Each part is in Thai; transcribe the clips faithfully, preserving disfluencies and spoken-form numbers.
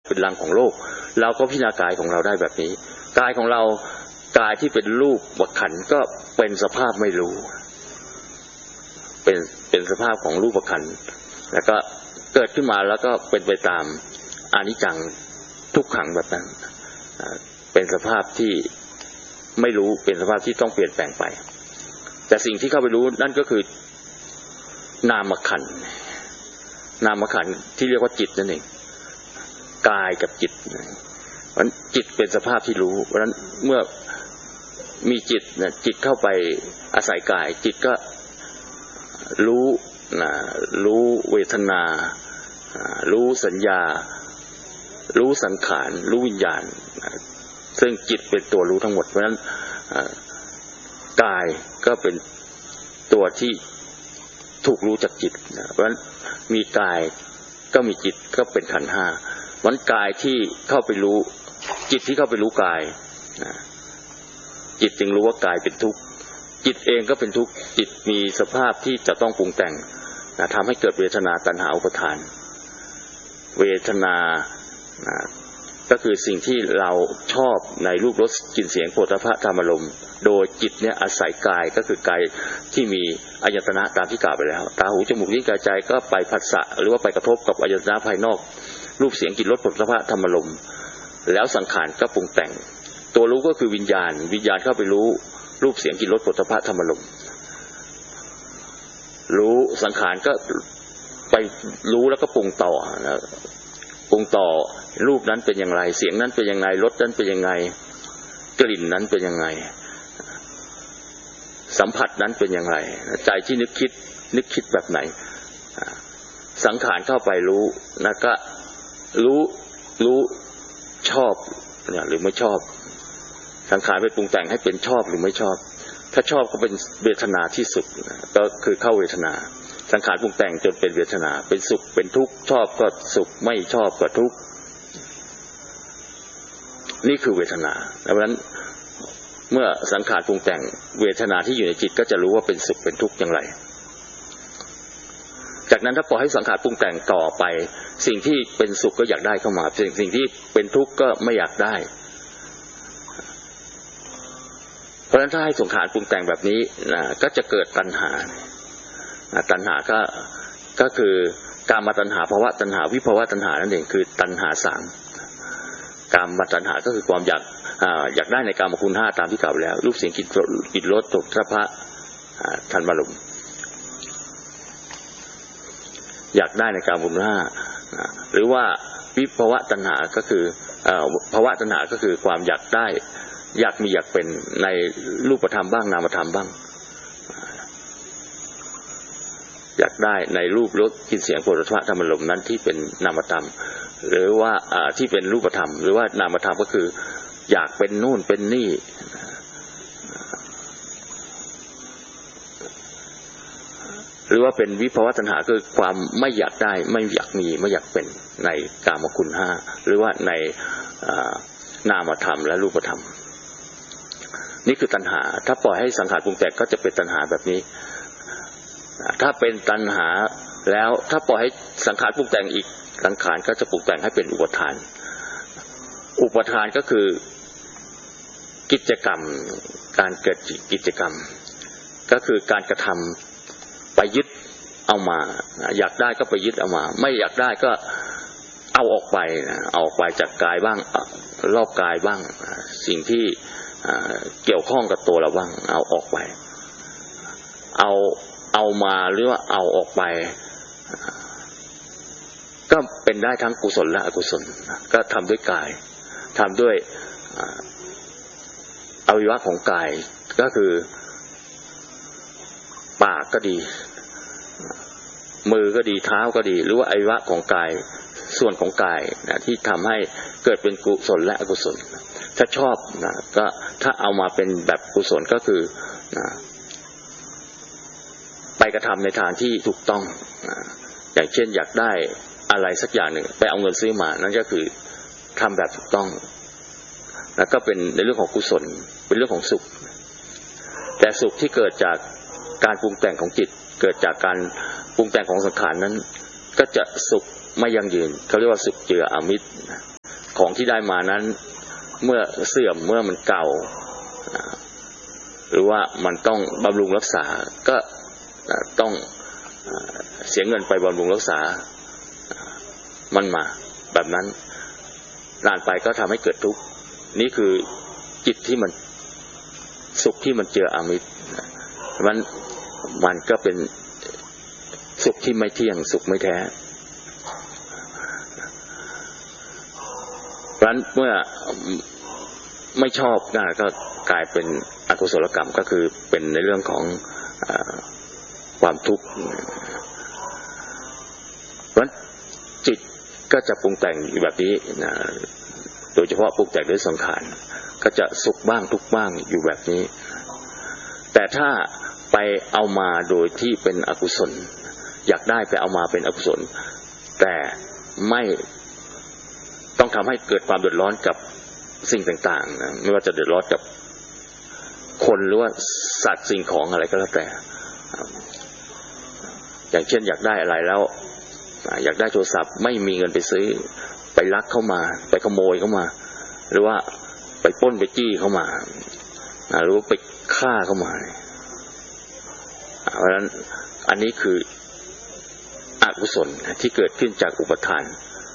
เป็นรังของโลกเราก็พิจารณากายของเราได้แบบนี้กายของเรากายที่เป็นรูปขันธ์ก็เป็นสภาพไม่รู้เป็นเป็นสภาพของรูปขันธ์แล้วก็เกิดขึ้นมาแล้วก็เป็นไปตามอนิจจังทุกขังแบบนั้นเป็นสภาพที่ไม่รู้เป็นสภาพที่ต้องเปลี่ยนแปลงไปแต่สิ่งที่เข้าไปรู้นั่นก็คือนามขันธ์นามขันธ์ที่เรียกว่าจิตนั่นเองกายกับจิตเพราะจิตเป็นสภาพที่รู้เพราะฉะนั้นเมื่อมีจิตนะจิตเข้าไปอาศัยกายจิตก็รู้นะรู้เวทนารู้สัญญารู้สังขารรู้วิญญาณซึ่งจิตเป็นตัวรู้ทั้งหมดเพราะฉะนั้นกายก็เป็นตัวที่ถูกรู้จากจิตเพราะฉะนั้นมีกายก็มีจิตก็เป็นขันธ์ห้าวันกายที่เข้าไปรู้จิตที่เข้าไปรู้กายจิตจึงรู้ว่ากายเป็นทุกข์จิตเองก็เป็นทุกข์จิตมีสภาพที่จะต้องปรุงแต่งทำให้เกิดเวทนาตัณหาอุปาทานเวทนาก็คือสิ่งที่เราชอบในรูปรสกลิ่นเสียงโผฏฐัพพะธรรมารมณ์โดยจิตเนี่ยอาศัยกายก็คือกายที่มีอายตนะตามที่กล่าวไปแล้วตาหูจมูกลิ้นกายใจก็ไปผัสสะหรือว่าไปกระทบกับอายตนะภายนอกรูปเสียงกลิ่นรสโผฏฐัพพะธรรมารมณ์แล้วสังขารก็ปรุงแต่งตัวรู้ก็คือวิญญาณวิญญาณเข้าไปรู้รูปเสียงกลิ่นรสโผฏฐัพพะธรรมารมณ์รู้สังขารก็ไปรู้แล้วก็ปรุงต่อนะปรุงต่อรูปนั้นเป็นอย่างไรเสียงนั้นเป็นยังไงรสนั้นเป็นยังไงกลิ่นนั้นเป็นยังไงสัมผัสนั้นเป็นอย่างไรใจที่นึกคิดนึกคิดแบบไหนสังขารเข้าไปรู้นะก็รู้รู้ชอบเนี่ยหรือไม่ชอบสังขารไปปรุงแต่งให้เป็นชอบหรือไม่ชอบถ้าชอบก็เป็นเวทนาที่สุดก็คือเข้าเวทนาสังขารปรุงแต่งจนเป็นเวทนาเป็นสุขเป็นทุกข์ชอบก็สุขไม่ชอบก็ทุกข์นี่คือเวทนาเพราะฉะนั้นเมื่อสังขารปรุงแต่งเวทนาที่อยู่ในจิตก็จะรู้ว่าเป็นสุขเป็นทุกข์อย่างไรจากนั้นถ้าปล่อยให้สังขารปรุงแต่งต่อไปสิ่งที่เป็นสุขก็อยากได้เข้ามาสิ่งสิ่งที่เป็นทุกข์ก็ไม่อยากได้เพราะฉะนั้นถ้าให้สังขารปรุงแต่งแบบนี้นะก็จะเกิดตัณหาตัณหาก็ก็คือกามตัณหาภวตัณหาวิภวตัณหานั่นเองคือตัณหาสามกามตัณหาก็คือความอยากอยากได้ในกามคุณห้าตามที่กล่าวแล้วรูปเสียงกลิ่นรสโผฏฐัพพะธรรมารมณ์อยากได้ในกามคุณห้าหรือว่าวิภวตัณหาก็คือภวตัณหาก็คือความอยากได้อยากมีอยากเป็นในรูปธรรมบ้างนามธรรมบ้างอยากได้ในรูปรสกลิ่นเสียงโผฏฐัพพะธรรมารมณ์นั้นที่เป็นนามธรรมหรือว่าที่เป็นรูปธรรมหรือว่านามธรรมก็คืออยากเป็นนู่นเป็นนี่หรือว่าเป็นวิภวตัณหาคือความไม่อยากได้ไม่อยากมีไม่อยากเป็นในกามคุณห้าหรือว่าในนามธรรมและรูปธรรมนี่คือตัณหาถ้าปล่อยให้สังขารปรุงแต่งก็จะเป็นตัณหาแบบนี้ถ้าเป็นตัณหาแล้วถ้าปล่อยให้สังขารปรุงแต่งอีกสังขารก็จะปรุงแต่งให้เป็นอุปทานอุปทานก็คือกิจกรรมการเกิดกิจกรรมก็คือการกระทำไปยึดเอามาอยากได้ก็ไปยึดเอามาไม่อยากได้ก็เอาออกไปเอาออกไปจากกายบ้างรอบกายบ้างสิ่งที่เกี่ยวข้องกับตัวเราบ้างเอาออกไปเอาเอามาหรือว่าเอาออกไปก็เป็นได้ทั้งกุศลและอกุศลก็ทำด้วยกายทำด้วยอวัยวะของกายก็คือปากก็ดีมือก็ดีเท้าก็ดีหรือว่าอวัยวะของกายส่วนของกายนะที่ทำให้เกิดเป็นกุศลและอกุศลถ้าชอบนะก็ถ้าเอามาเป็นแบบกุศลก็คือนะไปกระทำในทางที่ถูกต้องนะอย่างเช่นอยากได้อะไรสักอย่างหนึ่งไปเอาเงินซื้อมานั่นก็คือทำแบบถูกต้องแล้วก็เป็นในเรื่องของกุศลเป็นเรื่องของสุขแต่สุขที่เกิดจากการปรุงแต่งของจิตเกิดจากการปรุงแต่งของสังขารนั้นก็จะสุขไม่ยั่งยืนเขาเรียกว่าสุขเจืออมิตรของที่ได้มานั้นเมื่อเสื่อมเมื่อมันเก่าหรือว่ามันต้องบำรุงรักษาก็ต้องเสียเงินไปบำรุงรักษามันมาแบบนั้นนานไปก็ทำให้เกิดทุกข์นี่คือจิตที่มันสุขที่มันเจืออมิตรมันมันก็เป็นสุขที่ไม่เที่ยงสุขไม่แท้เพราะฉะนั้นเมื่อไม่ชอบนะก็กลายเป็นอกุศลกรรมก็คือเป็นในเรื่องของอ่าความทุกข์เพราะจิตก็จะปรุงแต่งอยู่แบบนี้นะโดยเฉพาะปรุงแต่งด้วยสังขารก็จะสุขบ้างทุกข์บ้างอยู่แบบนี้แต่ถ้าไปเอามาโดยที่เป็นอกุศลอยากได้ไปเอามาเป็นอกุศลแต่ไม่ต้องทำให้เกิดความเดือดร้อนกับสิ่งต่างๆนะไม่ว่าจะเดือดร้อนกับคนหรือว่าสัตว์สิ่งของอะไรก็แล้วแต่อย่างเช่นอยากได้อะไรแล้วอยากได้โทรศัพท์ไม่มีเงินไปซื้อไปลักเข้ามาไปขโมยเข้ามาหรือว่าไปปล้นไปจี้เข้ามาหรือว่าไปฆ่าเข้ามาเพราะฉะนั้นอันนี้คืออกุศลที่เกิดขึ้นจากอุปทาน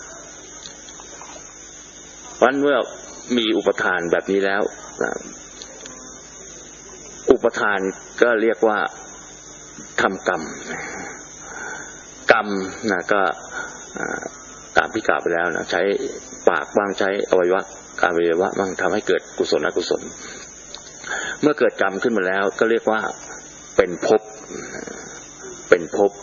เพราะฉะนั้นเมื่อมีอุปทานแบบนี้แล้วอุปทานก็เรียกว่าทำกรรมกรรมนะก็ตามที่กล่าวไปแล้วนะใช้ปากบ้างใช้อวัยวะการอวัยวะบ้างทำให้เกิดกุศลอกุศลเมื่อเกิดกรรมขึ้นมาแล้วก็เรียกว่าเป็นภพเป็นภพ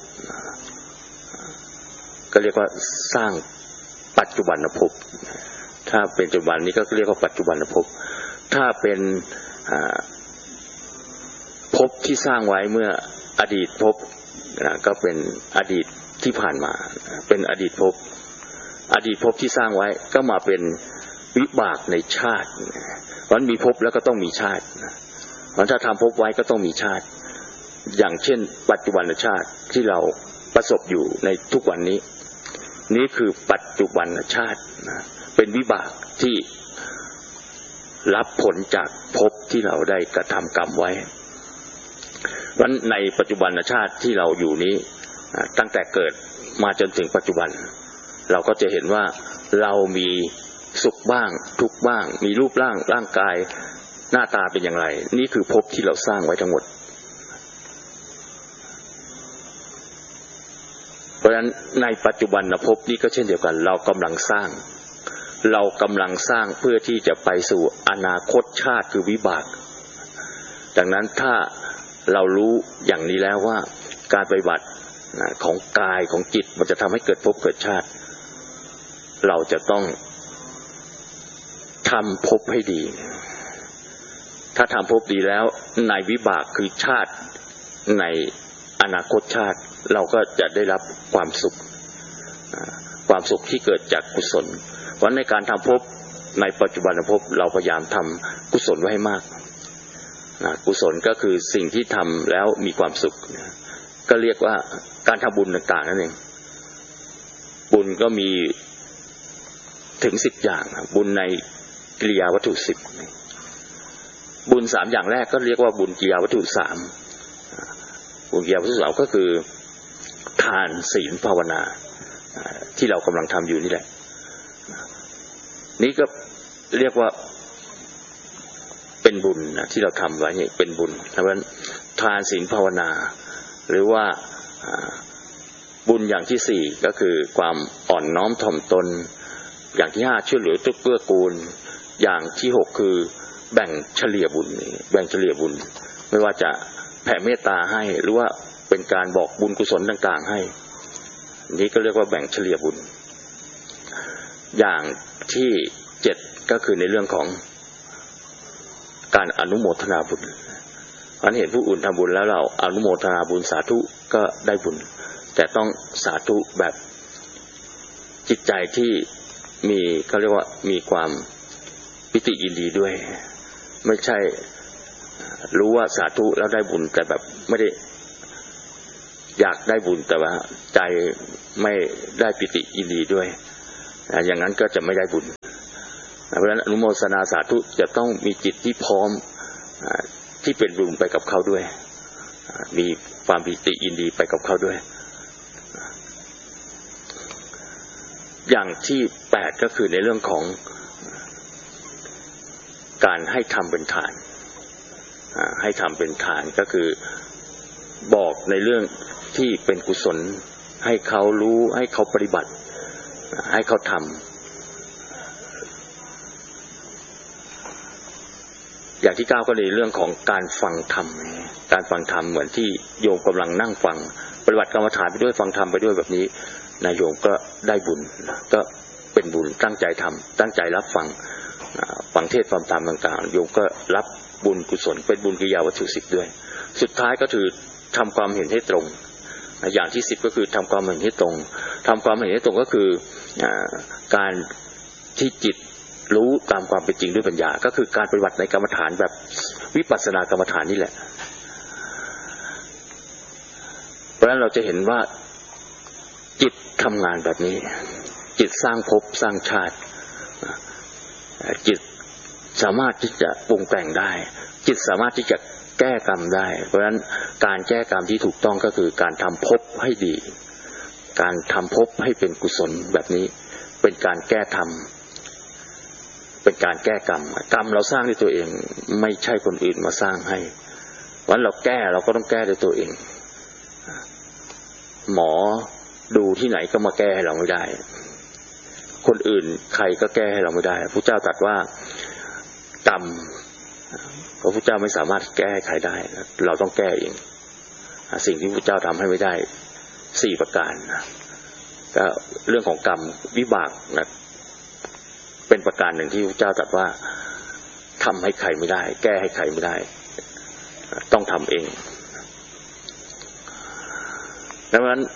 ก็เรียกว่าสร้างปัจจุบันภพถ้าเป็นปัจจุบันนี้ก็เรียกว่าปัจจุบันภพถ้าเป็นภพที่สร้างไว้เมื่ออดีตภพก็เป็นอดีตที่ผ่านมาเป็นอดีตภพอดีตภพที่สร้างไว้ก็มาเป็นวิบากในชาติเพราะมีภพแล้วก็ต้องมีชาติเพราะถ้าทำภพไว้ก็ต้องมีชาติอย่างเช่นปัจจุบันชาติที่เราประสบอยู่ในทุกวันนี้นี่คือปัจจุบันชาติเป็นวิบากที่รับผลจากภพที่เราได้กระทำกรรมไว้เพราะในปัจจุบันชาติที่เราอยู่นี้ตั้งแต่เกิดมาจนถึงปัจจุบันเราก็จะเห็นว่าเรามีสุขบ้างทุกข์บ้างมีรูปร่างร่างกายหน้าตาเป็นอย่างไรนี่คือภพที่เราสร้างไว้ทั้งหมดเพราะฉะนั้นในปัจจุบันภพนี้ก็เช่นเดียวกันเรากำลังสร้างเรากำลังสร้างเพื่อที่จะไปสู่อนาคตชาติคือวิบากดังนั้นถ้าเรารู้อย่างนี้แล้วว่าการปฏิบัติของกายของจิตมันจะทำให้เกิดภพเกิดชาติเราจะต้องทำภพให้ดีถ้าทำภพดีแล้วในวิบากคือชาติในอนาคตชาติเราก็จะได้รับความสุขความสุขที่เกิดจากกุศลเพราะในการทำภพในปัจจุบันภพเราพยายามทำกุศลไว้ให้มากกุศลก็คือสิ่งที่ทำแล้วมีความสุขก็เรียกว่าการทำบุญต่างๆนั่นเองบุญก็มีถึงสิบอย่างบุญในกิริยาวัตถุสิบบุญสามอย่างแรกก็เรียกว่าบุญกิริยาวัตถุสามบุญกิริยาวัตถุสามก็คือทานศีลภาวนาที่เรากำลังทำอยู่นี่แหละนี่ก็เรียกว่าเป็นบุญนะที่เราทำไว้เนี่ยเป็นบุญเพราะฉะนั้นทานศีลภาวนาหรือว่าบุญอย่างที่สี่ก็คือความอ่อนน้อมถ่อมตนอย่างที่ห้าช่วยเหลือทุกเกื้อกูลอย่างที่หกคือแบ่งเฉลี่ยบุญแบ่งเฉลี่ยบุญไม่ว่าจะแผ่เมตตาให้หรือว่าเป็นการบอกบุญกุศลต่างๆให้นี้ก็เรียกว่าแบ่งเฉลี่ยบุญอย่างที่เจ็ดก็คือในเรื่องของการอนุโมทนาบุญอันเห็นผู้อื่นทำบุญแล้วเราอนุโมทนาบุญสาธุก็ได้บุญแต่ต้องสาธุแบบจิตใจที่มีเขาเรียกว่ามีความปิติยินดีด้วยไม่ใช่รู้ว่าสาธุแล้วได้บุญแต่แบบไม่ได้อยากได้บุญแต่ว่าใจไม่ได้ปิติยินดีด้วยอย่างนั้นก็จะไม่ได้บุญเพราะฉะนั้นอนุโมทนาสาธุจะต้องมีจิตที่พร้อมที่เป็นบุญไปกับเขาด้วยมีความปิติยินดีไปกับเขาด้วยอย่างที่แปดก็คือในเรื่องของการให้ทำเป็นทานให้ทำเป็นทานก็คือบอกในเรื่องที่เป็นกุศลให้เขารู้ให้เขาปฏิบัติให้เขาทำอย่างที่เก้าก็ในเรื่องของการฟังธรรมการฟังธรรมเหมือนที่โยมกำลังนั่งฟังปฏิบัติกรรมฐานไปด้วยฟังธรรมไปด้วยแบบนี้นายโยมก็ได้บุญก็เป็นบุญตั้งใจทำตั้งใจรับฟังฟังเทศน์ฟังธรรมต่างๆโยมก็รับบุญกุศลเป็นบุญกิริยาวัตถุสิบด้วยสุดท้ายก็คือทำความเห็นให้ตรงอย่างที่สิบก็คือทำความเห็นให้ตรงทำความเห็นให้ตรงก็คือการที่จิตรู้ตามความเป็นจริงด้วยปัญญาก็คือการปฏิบัติในกรรมฐานแบบวิปัสสนากรรมฐานนี่แหละเพราะฉะนั้นเราจะเห็นว่าจิตทำงานแบบนี้จิตสร้างภพสร้างชาติจิตสามารถที่จะปรุงแต่งได้จิตสามารถที่จะแก้กรรมได้เพราะฉะนั้นการแก้กรรมที่ถูกต้องก็คือการทำภพให้ดีการทำภพให้เป็นกุศลแบบนี้เป็นการแก้ธรรมเป็นการแก้กรรมกรรมเราสร้างด้วยตัวเองไม่ใช่คนอื่นมาสร้างให้เพราะฉะนั้นเราแก้เราก็ต้องแก้ด้วยตัวเองหมอดูที่ไหนก็มาแก้ให้เราไม่ได้คนอื่นใครก็แก้ให้เราไม่ได้พระเจ้าตรัสว่ากรรมพระพุทธเจ้าไม่สามารถแก้ให้ใครได้เราต้องแก้เองสิ่งที่พระพุทธเจ้าทำให้ไม่ได้สี่ประการก็เรื่องของกรรมวิบากนะเป็นประการหนึ่งที่พระเจ้าตรัสว่าทำให้ใครไม่ได้แก้ให้ใครไม่ได้ต้องทำเองดังนั้น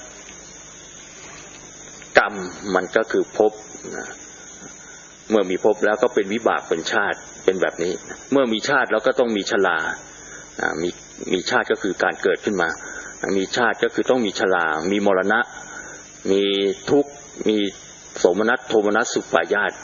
กรรมมันก็คือภพนะเมื่อมีภพแล้วก็เป็นวิบากเป็นชาติเป็นแบบนี้เมื่อมีชาติแล้วก็ต้องมีชรามีมีชาติก็คือการเกิดขึ้นมามีชาติก็คือต้องมีชรามีมรณะมีทุกข์มีโสมนัสโทมนัสสุปายาต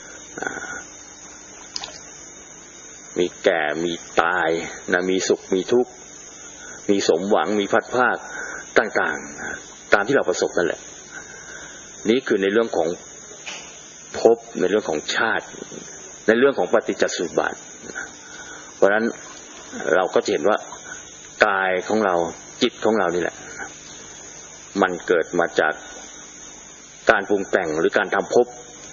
มีแก่มีตายนะมีสุขมีทุกข์มีสมหวังมีพัดภาคต่างๆตามที่เราประสบนั่นแหละนี่คือในเรื่องของภพในเรื่องของชาติในเรื่องของปฏิจจสมุปบาทเพราะฉะนั้นเราก็จะเห็นว่ากายของเราจิตของเรานี่แหละมันเกิดมาจากการปรุงแต่งหรือการทำภพ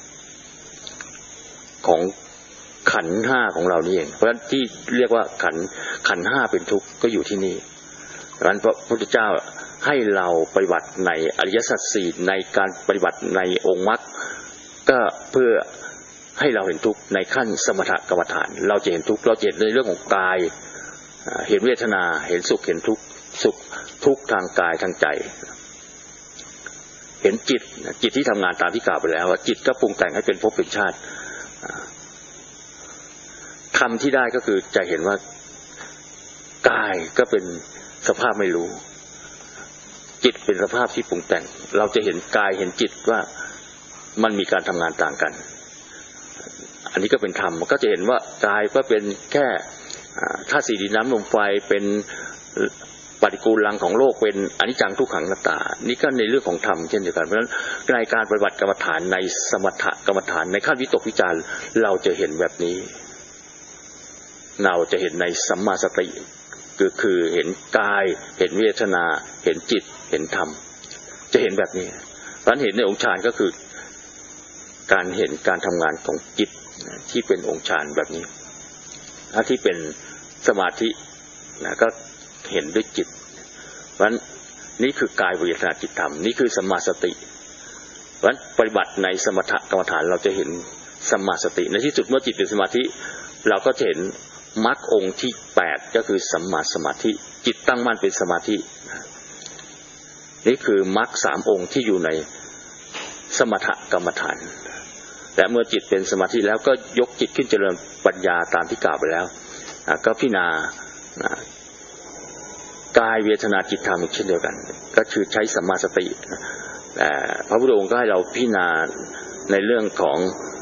ของขันธ์ห้าของเรานี่เองเพราะฉะนั้นที่เรียกว่าขันธ์ขันธ์ห้าเป็นทุกข์ก็อยู่ที่นี่เพราะฉะนั้นพระพุทธเจ้าให้เราปฏิบัติในอริยสัจสี่ในการปฏิบัติในองค์มรรคก็เพื่อให้เราเห็นทุกข์ในขั้นสมถกรรมฐานเราจะเห็นทุกข์เราจะเห็นในเรื่องของกายเห็นเวทนาเห็นสุขเห็นทุกข์สุขทุกข์ทางกายทางใจเห็นจิตจิตที่ทำงานตามที่กล่าวไปแล้วว่าจิตก็ปรุงแต่งให้เป็นภพเป็นชาติทำที่ได้ก็คือจะเห็นว่ากายก็เป็นสภาพไม่รู้จิตเป็นสภาพที่ปรุงแต่งเราจะเห็นกายเห็นจิตว่ามันมีการทำงานต่างกันอันนี้ก็เป็นธรรมก็จะเห็นว่ากายก็เป็นแค่ธาตุสี่ดินน้ำลมไฟเป็นปฏิกูลรังของโลกเป็นอนิจจังทุกขังอนัตตานี่ก็ในเรื่องของธรรมเช่นเดียวกันเพราะฉะนั้นในการปฏิบัติกรรมฐานในสมถกรรมฐานในขั้นวิตกวิจารเราจะเห็นแบบนี้เราจะเห็นในสัมมาสติคือคือเห็นกายเห็นเวทนาเห็นจิตเห็นธรรมจะเห็นแบบนี้เพราะฉะนั้นเห็นในองค์ฌานก็คือการเห็นการทำงานของจิตที่เป็นองค์ฌานแบบนี้ถ้าที่เป็นสมาธินะก็เห็นด้วยจิตเพราะฉะนั้นนี่คือกายเวทนาจิตธรรมนี่คือสัมมาสติเพราะฉะนั้นปฏิบัติในสมถกรรมฐานเราจะเห็นสัมมาสติในที่สุดเมื่อจิตเป็นสมาธิเราก็จะเห็นมรรคองค์ที่แปดก็คือสัมมาสมาธิจิตตั้งมั่นเป็นสมาธินี่คือมรรคสามองค์ที่อยู่ในสมถกรรมฐานและเมื่อจิตเป็นสมาธิแล้วก็ยกจิตขึ้นเจริญปัญญาตามที่กล่าวไปแล้วก็พิจารณากายเวทนาจิตธรรมเช่นเดียวกันก็คือใช้สัมมาสติแต่พระพุทธองค์ก็ให้เราพิจารณาในเรื่องของ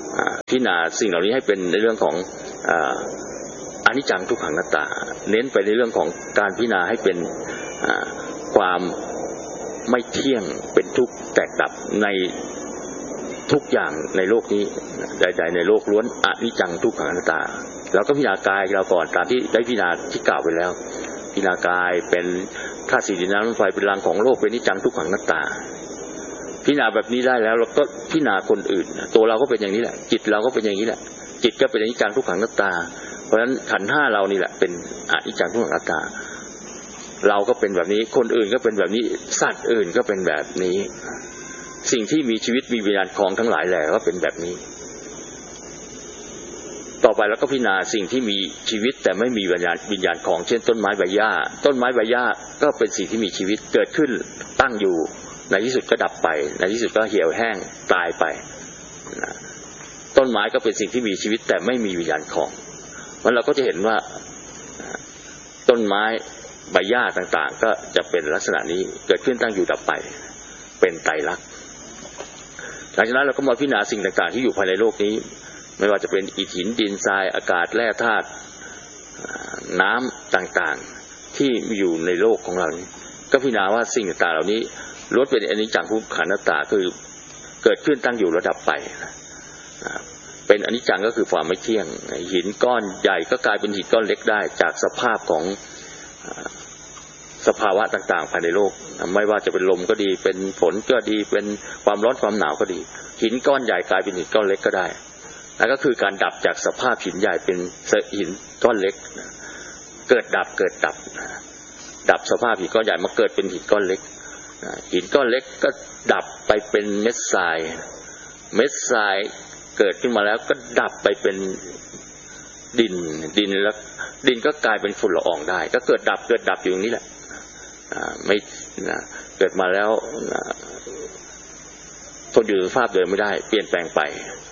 พิจารณาสิ่งเหล่านี้ให้เป็นในเรื่องของอนิจจังทุกขังอนัตตาเน้นไปในเรื่องของการพิจารณาให้เป็นความไม่เที่ยงเป็นทุกข์แตกดับในทุกอย่างในโลกนี้ใดๆในโลกล้วนอนิจจังทุกขังอนัตตาเราก็พิจารณากายเราก่อนตามที่ได้พิจารณาที่กล่าวไปแล้วพิจารณากายเป็นธาตุสี่ดินน้ำลมไฟเป็นรังของโลกเป็นอนิจจังทุกขังอนัตตาพิจารณาแบบนี้ได้แล้วเราก็พิจารณาคนอื่นตัวเราก็เป็นอย่างนี้แหละจิตเราก็เป็นอย่างนี้แหละจิตก็เป็นอนิจจังทุกขังอนัตตาเพราะฉะนั้นขันธ์ห้าเรานี่แหละเป็นอนิจจังทุกขังอนัตตาเราก็เป็นแบบนี้คนอื่นก็เป็นแบบนี้สัตว์อื่นก็เป็นแบบนี้สิ่งที่มีชีวิตมีวิญญาณของทั้งหลายแหละก็เป็นแบบนี้ต่อไปเราก็พิจารณาสิ่งที่มีชีวิตแต่ไม่มีวิญญาณวิญญาณของเช่นต้นไม้ใบหญ้าต้นไม้ใบหญ้าก็เป็นสิ่งที่มีชีวิตเกิดขึ้นตั้งอยู่ในที่สุดก็ดับไปในที่สุดก็เหี่ยวแห้งตายไปนะต้นไม้ก็เป็นสิ่งที่มีชีวิตแต่ไม่มีวิญญาณของมันเราก็จะเห็นว่าต้นไม้ใบหญ้าต่างๆก็จะเป็นลักษณะนี้เกิดขึ้นตั้งอยู่ดับไปเป็นไตรลักษณ์หลังจากนั้นเราก็มาพิจารณาสิ่งต่างๆที่อยู่ภายในโลกนี้ไม่ว่าจะเป็นอิฐหินดินทรายอากาศแร่ธาตุน้ำต่างๆที่มีอยู่ในโลกของเรานี้ก็พิจารณาว่าสิ่งต่างๆเหล่านี้ล้วนเป็นอนิจจังทุกขังอนัตตาคือเกิดขึ้นตั้งอยู่ระดับไปเป็นอนิจจังก็คือความไม่เที่ยงหินก้อนใหญ่ก็กลายเป็นหินก้อนเล็กได้จากสภาพของสภาวะต่างๆภายในโลกไม่ว่าจะเป็นลมก็ดีเป็นฝนก็ดีเป็นความร้อนความหนาวก็ดีหินก้อนใหญ่กลายเป็นหินก้อนเล็กก็ได้นั่นก็คือการดับจากสภาพหินใหญ่เป็นหินก้อนเล็กเกิดดับเกิดดับดับสภาพหินก้อนใหญ่มาเกิดเป็นหินก้อนเล็กหินก้อนเล็กก็ดับไปเป็นเม็ดทรายเม็ดทรายเกิดขึ้นมาแล้วก็ดับไปเป็นดินดินแล้วดินก็กลายเป็นฝุ่นละอองได้ก็เกิดดับเกิดดับอยู่อย่างนี้แหละไม่นะเกิดมาแล้วทนอยู่ในสภาพเดิมไม่ได้เปลี่ยนแปลงไป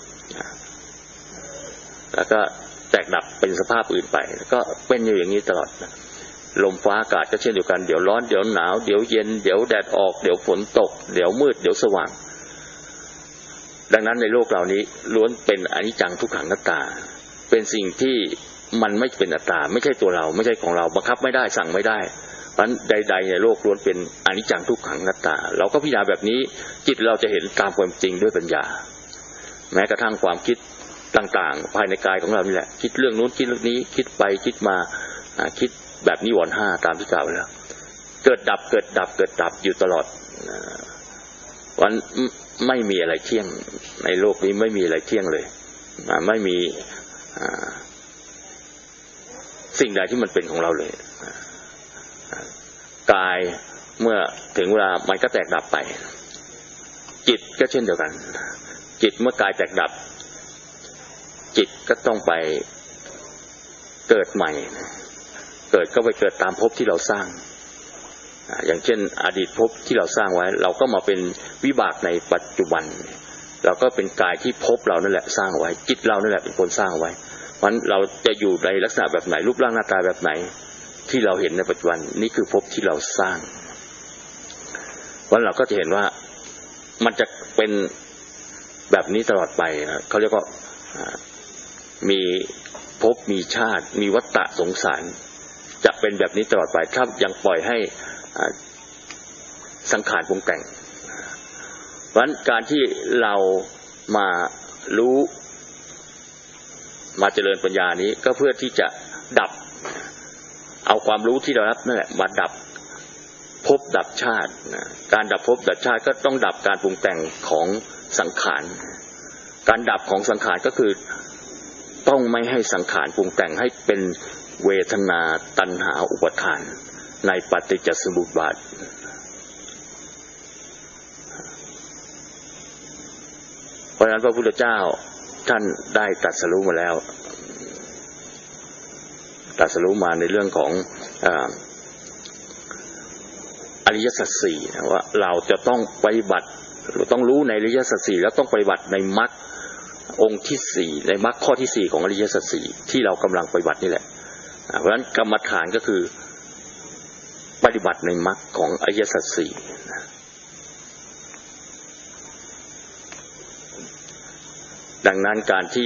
แล้วก็แตกดับเป็นสภาพอื่นไปก็เป็นอยู่อย่างนี้ตลอดลมฟ้าอากาศก็เช่นเดียวกันเดี๋ยวร้อนเดี๋ยวหนาวเดี๋ยวเย็นเดี๋ยวแดดออกเดี๋ยวฝนตกเดี๋ยวมืดเดี๋ยวสว่างดังนั้นในโลกเหล่านี้ล้วนเป็นอนิจจังทุกขังอนัตตาเป็นสิ่งที่มันไม่เป็นอัตตาไม่ใช่ตัวเราไม่ใช่ของเราบังคับไม่ได้สั่งไม่ได้เพราะฉะนั้นใดๆในโลกล้วนเป็นอนิจจังทุกขังอนัตตาเราก็พิจารณาแบบนี้จิตเราจะเห็นตามความจริงด้วยปัญญาแม้กระทั่งความคิดต่างๆภายในกายของเรานี่แหละคิดเรื่องนู้นคิดเรื่องนี้คิดไปคิดมาคิดแบบนิวรณ์ห้าตามที่กล่าวแล้วเกิดดับเกิดดับเกิดดับอยู่ตลอดวันไม่มีอะไรเที่ยงในโลกนี้ไม่มีอะไรเที่ยงเลยไม่มีสิ่งใดที่มันเป็นของเราเลยกายเมื่อถึงเวลามันก็แตกดับไปจิตก็เช่นเดียวกันจิตเมื่อกายแตกดับจิตก็ต้องไปเกิดใหม่เกิดก็ไปเกิดตามภพที่เราสร้างอย่างเช่นอดีตภพที่เราสร้างไว้เราก็มาเป็นวิบากในปัจจุบันเราก็เป็นกายที่ภพเรานั่นแหละสร้างไว้จิตเรานั่นแหละเป็นคนสร้างไว้เพราะฉะนั้นเราจะอยู่ในลักษณะแบบไหนรูปร่างหน้าตาแบบไหนที่เราเห็นในปัจจุบันนี่คือภพที่เราสร้างเพราะเราก็จะเห็นว่ามันจะเป็นแบบนี้ตลอดไปนะเขาเรียกว่ามีภพมีชาติมีวัฏฏะสงสารจะเป็นแบบนี้ตลอดไปถ้ายังปล่อยให้สังขารปรุงแต่งเพราะฉะนั้นการที่เรามารู้มาเจริญปัญญานี้ก็เพื่อที่จะดับเอาความรู้ที่เรารับนั่นแหละมาดับภพดับชาติการดับภพดับชาติก็ต้องดับการปรุงแต่งของสังขารการดับของสังขารก็คือต้องไม่ให้สังขารปรุงแต่งให้เป็นเวทนาตัณหาอุปาทานในปฏิจจสมุปบาทเพราะฉะนั้นพระพุทธเจ้าท่านได้ตรัสรู้มาแล้วตรัสรู้มาในเรื่องของอริยสัจสี่ว่าเราจะต้องปฏิบัติเราต้องรู้ในอริยสัจสี่แล้วต้องปฏิบัติในมรรคองค์ที่สี่ในมรรคข้อที่สี่ของอริยสัจสี่ที่เรากำลังปฏิบัตินี่แหละเพราะฉะนั้นกรรมฐานก็คือปฏิบัติในมรรคของอริยสัจสี่ดังนั้นการที่